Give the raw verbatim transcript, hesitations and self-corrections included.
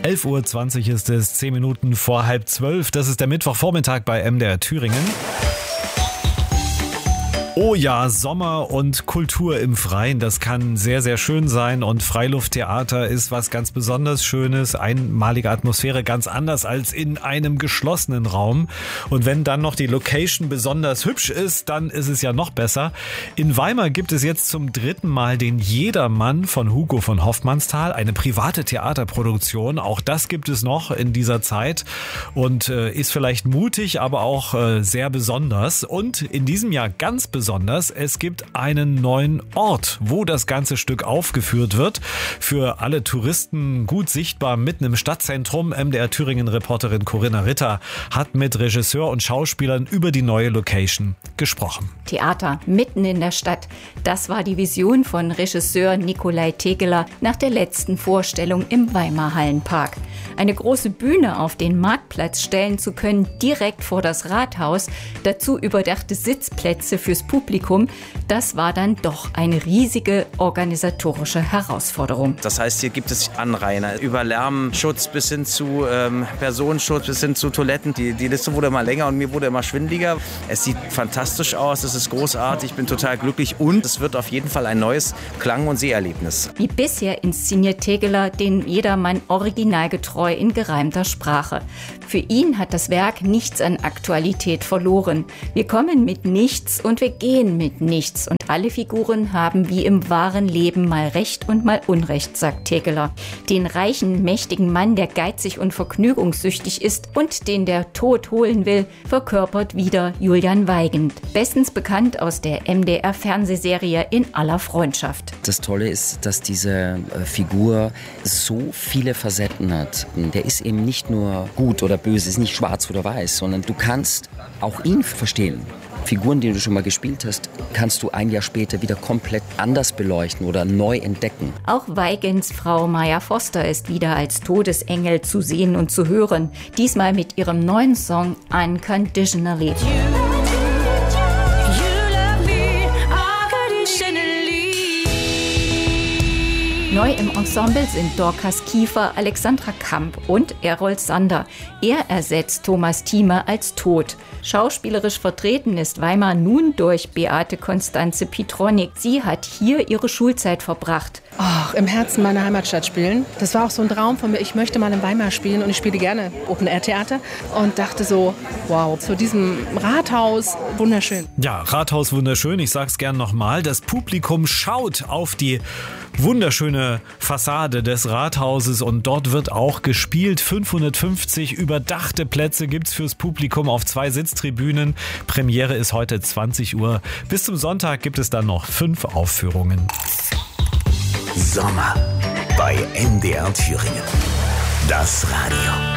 elf Uhr zwanzig ist es, zehn Minuten vor halb zwölf. Das ist der Mittwochvormittag bei M D R Thüringen. Oh ja, Sommer und Kultur im Freien, das kann sehr, sehr schön sein und Freilufttheater ist was ganz besonders Schönes, einmalige Atmosphäre, ganz anders als in einem geschlossenen Raum. Und wenn dann noch die Location besonders hübsch ist, dann ist es ja noch besser. In Weimar gibt es jetzt zum dritten Mal den Jedermann von Hugo von Hofmannsthal, eine private Theaterproduktion. Auch das gibt es noch in dieser Zeit und äh, ist vielleicht mutig, aber auch äh, sehr besonders. Und in diesem Jahr ganz besonders Besonders. Es gibt einen neuen Ort, wo das ganze Stück aufgeführt wird. Für alle Touristen gut sichtbar mitten im Stadtzentrum. M D R Thüringen-Reporterin Corinna Ritter hat mit Regisseur und Schauspielern über die neue Location gesprochen. Theater mitten in der Stadt. Das war die Vision von Regisseur Nikolai Tegeler nach der letzten Vorstellung im Weimar Hallenpark. Eine große Bühne auf den Marktplatz stellen zu können, direkt vor das Rathaus, dazu überdachte Sitzplätze fürs Publikum, das war dann doch eine riesige organisatorische Herausforderung. Das heißt, hier gibt es Anrainer, über Lärmschutz bis hin zu ähm, Personenschutz, bis hin zu Toiletten. Die, die Liste wurde immer länger und mir wurde immer schwindeliger. Es sieht fantastisch aus, es ist großartig, ich bin total glücklich und es wird auf jeden Fall ein neues Klang- und Seherlebnis. Wie bisher inszeniert Tegeler den Jedermann originalgetreu in gereimter Sprache. Für ihn hat das Werk nichts an Aktualität verloren. Wir kommen mit nichts und wir gehen mit nichts. Und alle Figuren haben wie im wahren Leben mal Recht und mal Unrecht, sagt Tegeler. Den reichen, mächtigen Mann, der geizig und vergnügungssüchtig ist und den der Tod holen will, verkörpert wieder Julian Weigand. Bestens bekannt aus der M D R-Fernsehserie In aller Freundschaft. Das Tolle ist, dass diese äh, Figur so viele Facetten hat. Der ist eben nicht nur gut oder böse, ist nicht schwarz oder weiß, sondern du kannst auch ihn verstehen. Figuren, die du schon mal gespielt hast, kannst du ein Jahr später wieder komplett anders beleuchten oder neu entdecken. Auch Weigands Frau Maya Foster ist wieder als Todesengel zu sehen und zu hören. Diesmal mit ihrem neuen Song Unconditionally. Neu im Ensemble sind Dorcas Kiefer, Alexandra Kamp und Errol Sander. Er ersetzt Thomas Thieme als Tod. Schauspielerisch vertreten ist Weimar nun durch Beate Constanze Pietronik. Sie hat hier ihre Schulzeit verbracht. Oh, im Herzen meiner Heimatstadt spielen. Das war auch so ein Traum von mir. Ich möchte mal in Weimar spielen und ich spiele gerne Open-Air-Theater und dachte so, wow, zu diesem Rathaus, wunderschön. Ja, Rathaus wunderschön. Ich sag's gern nochmal. Das Publikum schaut auf die wunderschöne Fassade des Rathauses und dort wird auch gespielt. fünfhundertfünfzig überdachte Plätze gibt's fürs Publikum auf zwei Sitztribünen. Premiere ist heute zwanzig Uhr. Bis zum Sonntag gibt es dann noch fünf Aufführungen. Sommer bei M D R Thüringen. Das Radio.